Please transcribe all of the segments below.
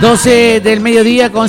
12 del mediodía con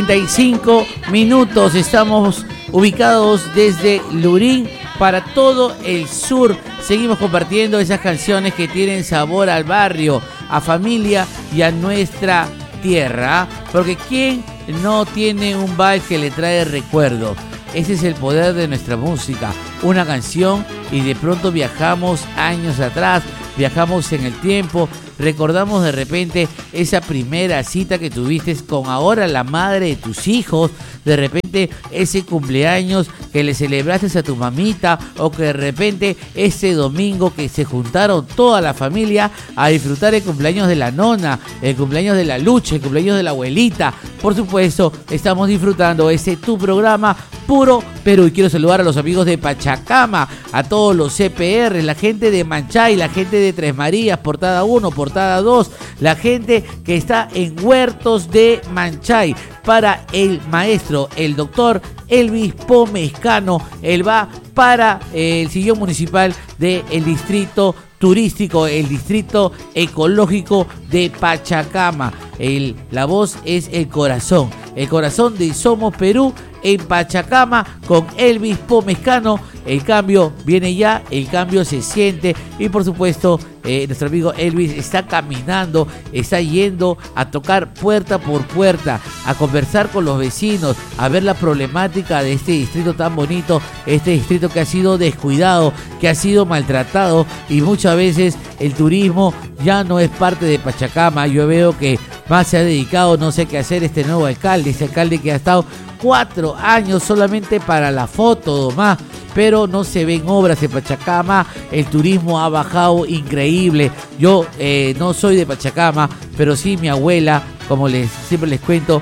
55 minutos. Estamos ubicados desde Lurín para todo el sur. Seguimos compartiendo esas canciones que tienen sabor al barrio, a familia y a nuestra tierra. Porque ¿quién no tiene un vals que le trae recuerdo? Ese es el poder de nuestra música. Una canción y de pronto viajamos años atrás, viajamos en el tiempo, recordamos de repente esa primera cita que tuviste con ahora la madre de tus hijos, de repente ese cumpleaños que le celebraste a tu mamita, o que de repente ese domingo que se juntaron toda la familia a disfrutar el cumpleaños de la nona, el cumpleaños de la Lucha, el cumpleaños de la abuelita. Por supuesto, estamos disfrutando ese tu programa Puro Perú. Y quiero saludar a los amigos de Pachacama, a todos los CPR, la gente de Manchay, la gente de Tres Marías, Portada 1, Portada 2, la gente que está en Huertos de Manchay. Para el maestro, el doctor Elvis Pomezcano, él va para el sillón municipal del distrito turístico, el distrito ecológico de Pachacama. La voz es el corazón de Somos Perú en Pachacama con Elvis Pomezcano. El cambio viene ya, el cambio se siente y por supuesto nuestro amigo Elvis está caminando, está yendo a tocar puerta por puerta, a conversar con los vecinos, a ver la problemática de este distrito tan bonito, este distrito que ha sido descuidado, que ha sido maltratado y muchas veces el turismo ya no es parte de Pachacama. Yo veo que más se ha dedicado, no sé qué hacer este nuevo alcalde, este alcalde que ha estado 4 años solamente para la foto nomás, pero no se ven obras en Pachacama. El turismo ha bajado increíble. Yo no soy de Pachacama, pero sí mi abuela, como siempre les cuento,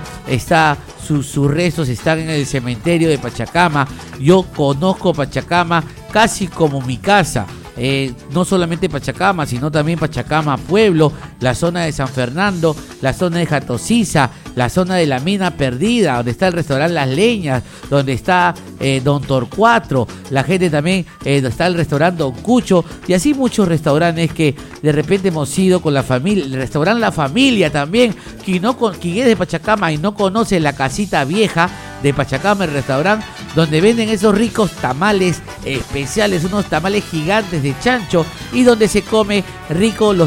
sus restos están en el cementerio de Pachacama. Yo conozco Pachacama casi como mi casa. No solamente Pachacama, sino también Pachacama Pueblo, la zona de San Fernando, la zona de Jatosiza, la zona de la Mina Perdida, donde está el restaurante Las Leñas, donde está Don Torcuatro, la gente también, donde está el restaurante Don Cucho, y así muchos restaurantes que de repente hemos ido con la familia. El restaurante La Familia también, quien es de Pachacama y no conoce la casita vieja de Pachacama, el restaurante donde venden esos ricos tamales especiales, unos tamales gigantes de chancho, y donde se come rico los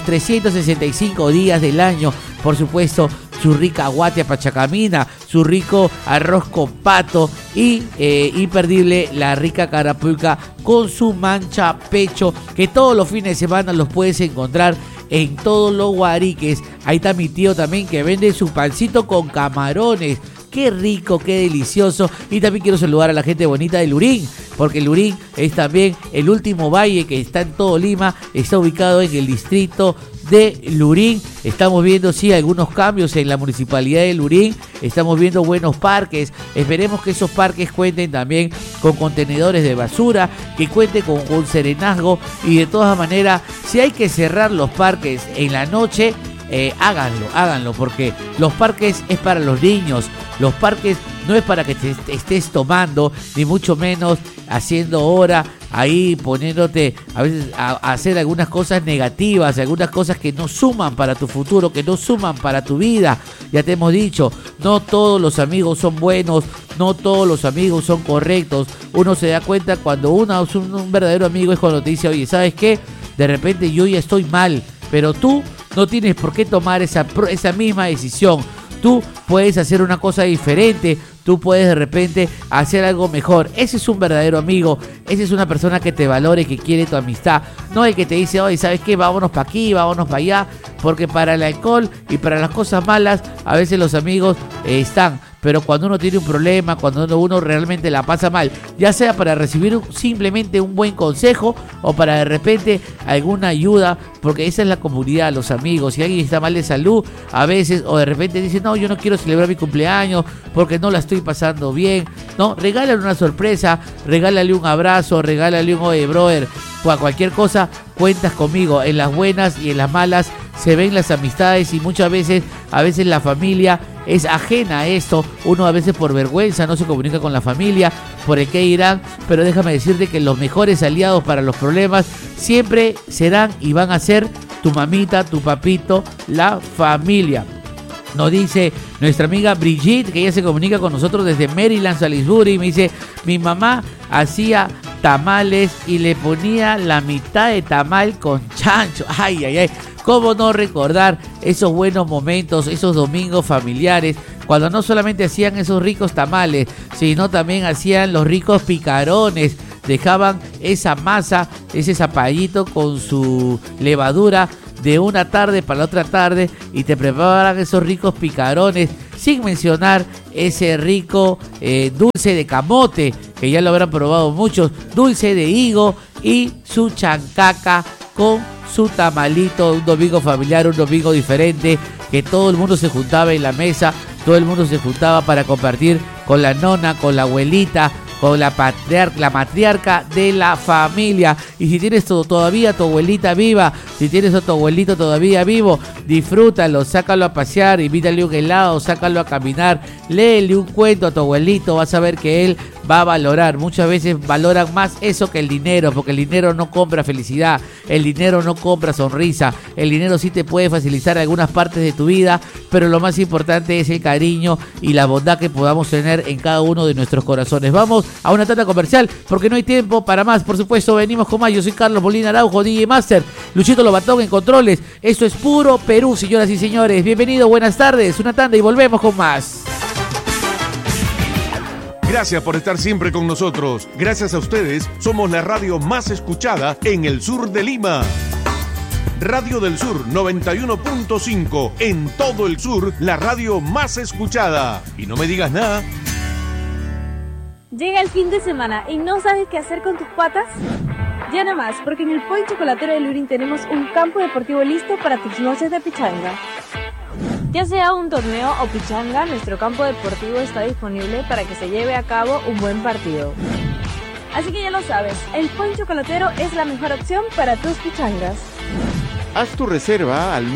365 días del año. Por supuesto, su rica guatia pachacamina, su rico arroz con pato y imperdible la rica carapulca con su mancha pecho, que todos los fines de semana los puedes encontrar en todos los guariques. Ahí está mi tío también, que vende su pancito con camarones. Qué rico, qué delicioso. Y también quiero saludar a la gente bonita de Lurín, porque Lurín es también el último valle que está en todo Lima, está ubicado en el distrito de Lurín. Estamos viendo sí algunos cambios en la municipalidad de Lurín, estamos viendo buenos parques. Esperemos que esos parques cuenten también con contenedores de basura, que cuenten con un serenazgo, y de todas maneras, si hay que cerrar los parques en la noche, háganlo, porque los parques es para los niños. Los parques no es para que te estés tomando, ni mucho menos haciendo hora ahí, poniéndote a veces a hacer algunas cosas negativas, algunas cosas que no suman para tu futuro, que no suman para tu vida. Ya te hemos dicho, no todos los amigos son buenos, no todos los amigos son correctos. Uno se da cuenta cuando un verdadero amigo es cuando te dice, oye, ¿sabes qué? De repente yo ya estoy mal, pero tú no tienes por qué tomar esa misma decisión. Tú puedes hacer una cosa diferente, tú puedes de repente hacer algo mejor. Ese es un verdadero amigo, esa es una persona que te valore, que quiere tu amistad. No el que te dice, oye, ¿sabes qué? Vámonos para aquí, vámonos para allá. Porque para el alcohol y para las cosas malas, a veces los amigos están. Pero cuando uno tiene un problema, cuando uno realmente la pasa mal, ya sea para recibir simplemente un buen consejo o para de repente alguna ayuda, porque esa es la comunidad, los amigos. Si alguien está mal de salud, a veces, o de repente dice, no, yo no quiero celebrar mi cumpleaños porque no la estoy pasando bien, no, regálale una sorpresa, regálale un abrazo, regálale un oye, brother, cualquier cosa, cuentas conmigo. En las buenas y en las malas se ven las amistades, y muchas veces, a veces la familia es ajena a esto. Uno a veces por vergüenza no se comunica con la familia, por el qué irán, pero déjame decirte que los mejores aliados para los problemas siempre serán y van a ser tu mamita, tu papito, la familia. Nos dice nuestra amiga Brigitte, que ella se comunica con nosotros desde Maryland, Salisbury. Me dice, mi mamá hacía tamales y le ponía la mitad de tamal con chancho. Ay, ay, ay. ¿Cómo no recordar esos buenos momentos, esos domingos familiares, cuando no solamente hacían esos ricos tamales, sino también hacían los ricos picarones? Dejaban esa masa, ese zapallito con su levadura de una tarde para la otra tarde y te preparaban esos ricos picarones, sin mencionar ese rico dulce de camote, que ya lo habrán probado muchos, dulce de higo y su chancaca con su tamalito, un domingo familiar, un domingo diferente, que todo el mundo se juntaba en la mesa, todo el mundo se juntaba para compartir con la nona, con la abuelita, con la matriarca de la familia. Y si tienes todavía a tu abuelita viva, si tienes a tu abuelito todavía vivo, disfrútalo, sácalo a pasear, invítale un helado, sácalo a caminar, léele un cuento a tu abuelito, vas a ver que él va a valorar. Muchas veces valoran más eso que el dinero, porque el dinero no compra felicidad, el dinero no compra sonrisa, el dinero sí te puede facilitar algunas partes de tu vida, pero lo más importante es el cariño y la bondad que podamos tener en cada uno de nuestros corazones. Vamos a una tanda comercial porque no hay tiempo para más. Por supuesto, venimos con más. Yo soy Carlos Molina Araujo, DJ Master, Luchito Lobatón en controles. Esto es Puro Perú, señoras y señores. Bienvenidos, buenas tardes. Una tanda y volvemos con más. Gracias por estar siempre con nosotros. Gracias a ustedes, somos la radio más escuchada en el sur de Lima. Radio del Sur 91.5. En todo el sur, la radio más escuchada. Y no me digas nada. Llega el fin de semana y ¿no sabes qué hacer con tus patas? Ya nada más, porque en el Point Chocolatero de Lurín tenemos un campo deportivo listo para tus noches de pichanga. Ya sea un torneo o pichanga, nuestro campo deportivo está disponible para que se lleve a cabo un buen partido. Así que ya lo sabes, el Point Chocolatero es la mejor opción para tus pichangas. Haz tu reserva al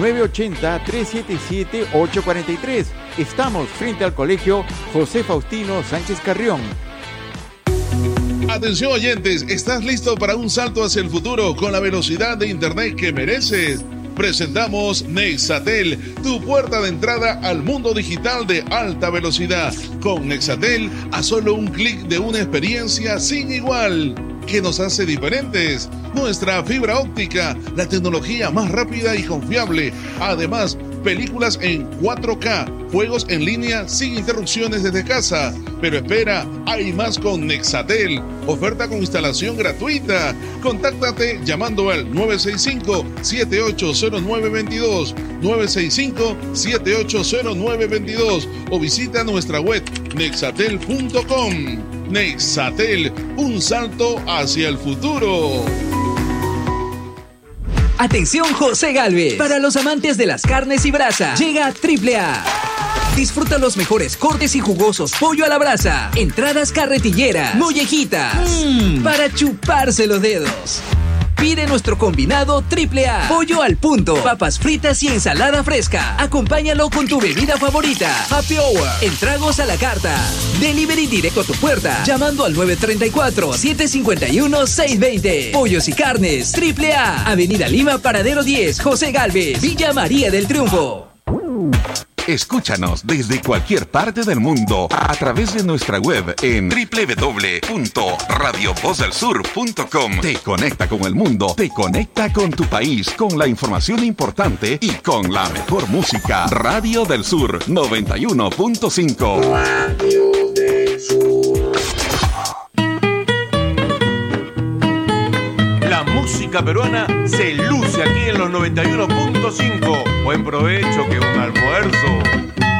980-377-843. Estamos frente al Colegio José Faustino Sánchez Carrión. Atención oyentes, ¿estás listo para un salto hacia el futuro con la velocidad de internet que mereces? Presentamos Nexatel, tu puerta de entrada al mundo digital de alta velocidad. Con Nexatel, a solo un clic de una experiencia sin igual. ¿Qué nos hace diferentes? Nuestra fibra óptica, la tecnología más rápida y confiable. Además, películas en 4K, juegos en línea sin interrupciones desde casa. Pero espera, hay más con Nexatel. Oferta con instalación gratuita. Contáctate llamando al 965-780922, 965-780922 o visita nuestra web nexatel.com. Nexatel, un salto hacia el futuro. Atención José Galvez, para los amantes de las carnes y brasa, llega AAA. Disfruta los mejores cortes y jugosos pollo a la brasa, entradas carretilleras, mollejitas, para chuparse los dedos. Pide nuestro combinado AAA, pollo al punto, papas fritas y ensalada fresca. Acompáñalo con tu bebida favorita. Happy Hour, en tragos a la carta. Delivery directo a tu puerta, llamando al 934-751-620. Pollos y carnes AAA, Avenida Lima, Paradero 10, José Galvez, Villa María del Triunfo. Escúchanos desde cualquier parte del mundo a través de nuestra web en www.radiovozelsur.com. Te conecta con el mundo, te conecta con tu país, con la información importante y con la mejor música. Radio del Sur 91.5. Radio del Sur. La música peruana se luce aquí en los 91.5. Buen provecho, que un almuerzo.